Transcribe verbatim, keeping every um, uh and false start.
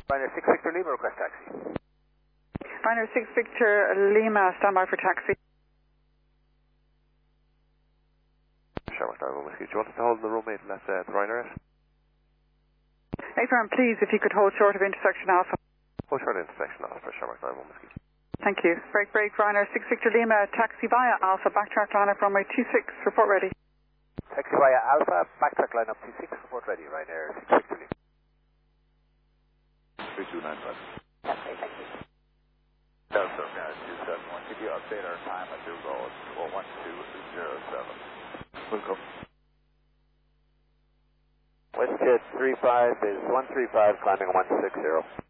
Ryanair six Victor Lima, request taxi. Ryanair six Victor Lima, standby for taxi. Shamrock nine one Whiskey, do you want us to hold in the room eight and let uh, the Ryanair at? Affirm, please, if you could hold short of intersection Alpha. Hold short of intersection Alpha, Shamrock nine one Whiskey. Thank you. Break, break, Ryanair six Victor Lima, taxi via Alpha, backtrack line up runway two six, report ready. Taxi via Alpha, backtrack line up two six, report ready, Ryanair six Victor Lima. three two nine five. Okay, thank you. Delta, Ryanair two seven one, could you update our time at your goal at four one two zero seven? We'll go. WestJet three five is one three five, climbing one six zero.